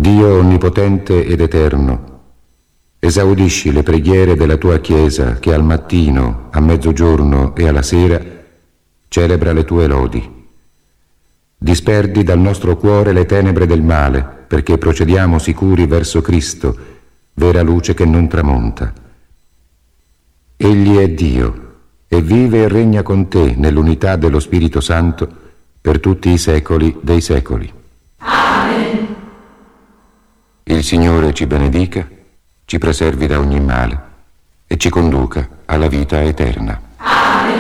Dio onnipotente ed eterno, esaudisci le preghiere della tua Chiesa che al mattino, a mezzogiorno e alla sera celebra le tue lodi. Disperdi dal nostro cuore le tenebre del male, perché procediamo sicuri verso Cristo, vera luce che non tramonta. Egli è Dio e vive e regna con te nell'unità dello Spirito Santo per tutti i secoli dei secoli. Amen. Il Signore ci benedica, ci preservi da ogni male e ci conduca alla vita eterna.